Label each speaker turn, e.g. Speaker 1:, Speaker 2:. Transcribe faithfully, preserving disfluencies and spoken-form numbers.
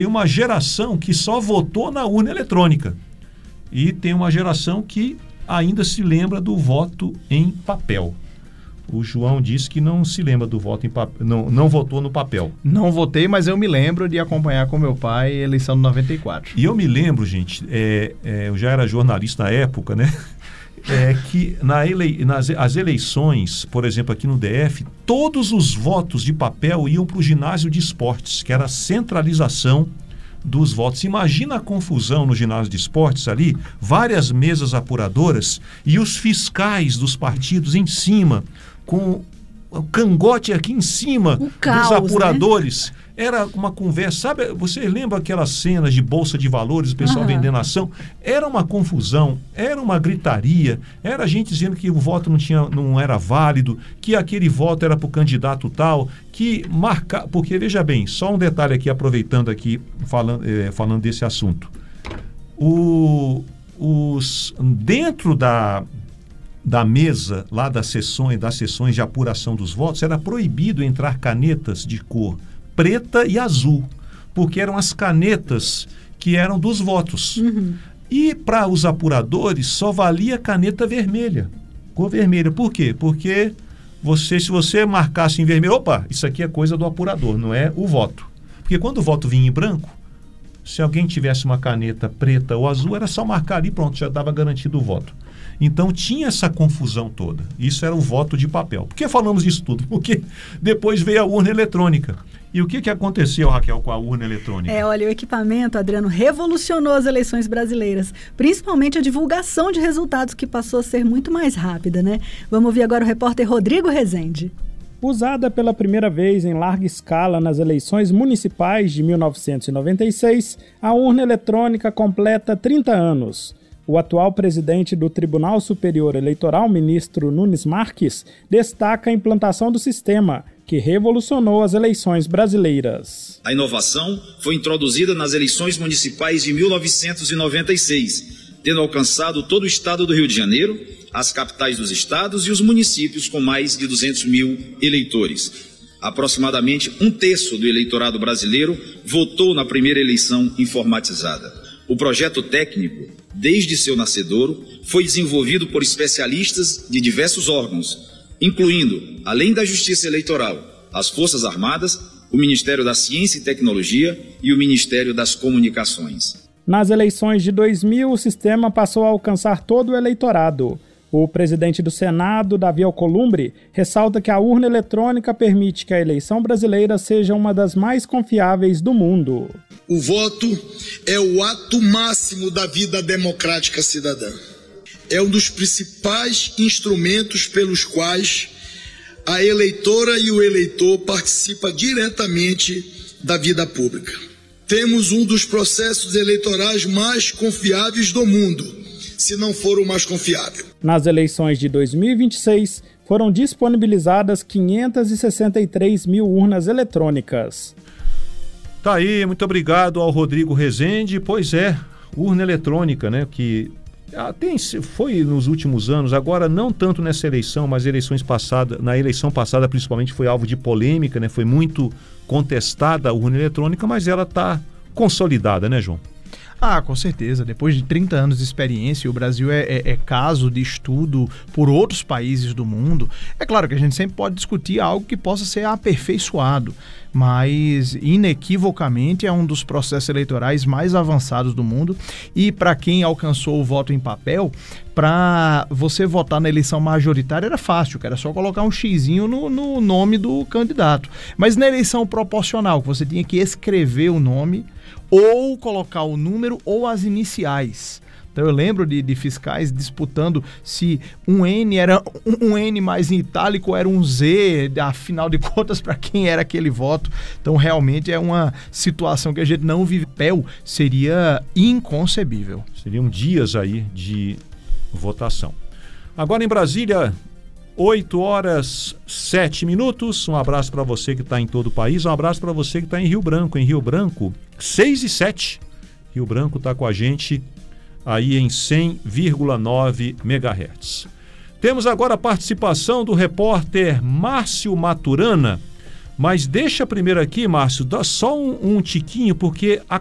Speaker 1: Tem uma geração que só votou na urna eletrônica. E tem uma geração que ainda se lembra do voto em papel. O João disse que não se lembra do voto em papel, não, não votou no papel.
Speaker 2: Não votei, mas eu me lembro de acompanhar com meu pai a eleição de noventa e quatro.
Speaker 1: E eu me lembro, gente, é, é, eu já era jornalista na época, né? É que na ele, nas as eleições, por exemplo, aqui no D F, todos os votos de papel iam para o ginásio de esportes, que era a centralização dos votos. Imagina a confusão no ginásio de esportes ali, várias mesas apuradoras e os fiscais dos partidos em cima, com o cangote aqui em cima
Speaker 3: um caos,
Speaker 1: dos apuradores.
Speaker 3: Né?
Speaker 1: Era uma conversa, sabe, você lembra aquelas cenas de bolsa de valores, o pessoal uhum. vendendo ação? Era uma confusão, era uma gritaria, era gente dizendo que o voto não, tinha, não era válido, que aquele voto era para o candidato tal, que marcar, porque veja bem, só um detalhe aqui, aproveitando aqui, falando, eh, falando desse assunto. O, os, dentro da, da mesa, lá das sessões, das sessões de apuração dos votos, era proibido entrar canetas de cor preta e azul, porque eram as canetas que eram dos votos. Uhum. E para os apuradores só valia caneta vermelha, cor vermelha. Por quê? Porque você, se você marcasse em vermelho, opa, isso aqui é coisa do apurador, não é o voto. Porque quando o voto vinha em branco, se alguém tivesse uma caneta preta ou azul, era só marcar ali, pronto, já estava garantido o voto. Então tinha essa confusão toda. Isso era o voto de papel. Por que falamos disso tudo? Porque depois veio a urna eletrônica. E o que, que aconteceu, Raquel, com a urna eletrônica?
Speaker 3: É, olha, o equipamento, Adriano, revolucionou as eleições brasileiras, principalmente a divulgação de resultados, que passou a ser muito mais rápida, né? Vamos ouvir agora o repórter Rodrigo Rezende.
Speaker 4: Usada pela primeira vez em larga escala nas eleições municipais de mil novecentos e noventa e seis, a urna eletrônica completa trinta anos. O atual presidente do Tribunal Superior Eleitoral, ministro Nunes Marques, destaca a implantação do sistema, que revolucionou as eleições brasileiras.
Speaker 5: A inovação foi introduzida nas eleições municipais de mil novecentos e noventa e seis, tendo alcançado todo o estado do Rio de Janeiro, as capitais dos estados e os municípios com mais de duzentos mil eleitores. Aproximadamente um terço do eleitorado brasileiro votou na primeira eleição informatizada. O projeto técnico, desde seu nascedouro, foi desenvolvido por especialistas de diversos órgãos, incluindo, além da Justiça Eleitoral, as Forças Armadas, o Ministério da Ciência e Tecnologia e o Ministério das Comunicações.
Speaker 4: Nas eleições de dois mil, o sistema passou a alcançar todo o eleitorado. O presidente do Senado, Davi Alcolumbre, ressalta que a urna eletrônica permite que a eleição brasileira seja uma das mais confiáveis do mundo.
Speaker 6: O voto é o ato máximo da vida democrática cidadã. É um dos principais instrumentos pelos quais a eleitora e o eleitor participam diretamente da vida pública. Temos um dos processos eleitorais mais confiáveis do mundo, se não for o mais confiável.
Speaker 4: Nas eleições de dois mil e vinte e seis, foram disponibilizadas quinhentas e sessenta e três mil urnas eletrônicas.
Speaker 1: Tá aí, muito obrigado ao Rodrigo Rezende. Pois é, urna eletrônica, né, que ah, tem, foi nos últimos anos, agora não tanto nessa eleição, mas eleições passadas, na eleição passada principalmente foi alvo de polêmica, né, foi muito contestada a urna eletrônica, mas ela está consolidada, né, João?
Speaker 2: Ah, com certeza. Depois de trinta anos de experiência, o Brasil é, é, é caso de estudo por outros países do mundo. É claro que a gente sempre pode discutir algo que possa ser aperfeiçoado, mas inequivocamente é um dos processos eleitorais mais avançados do mundo. E para quem alcançou o voto em papel, para você votar na eleição majoritária era fácil, que era só colocar um xizinho no, no nome do candidato. Mas na eleição proporcional, que você tinha que escrever o nome ou colocar o número ou as iniciais. Então eu lembro de, de fiscais disputando se um N era um, um N mais em itálico, era um Z, afinal de contas, para quem era aquele voto. Então realmente é uma situação que a gente não vive. Papel seria inconcebível.
Speaker 1: Seriam dias aí de votação. Agora em Brasília, oito horas, sete minutos. Um abraço para você que está em todo o país. Um abraço para você que está em Rio Branco. Em Rio Branco, seis e sete. Rio Branco está com a gente aí em cem vírgula nove megahertz. Temos agora a participação do repórter Márcio Maturana. Mas deixa primeiro aqui, Márcio, dá só um, um tiquinho, porque a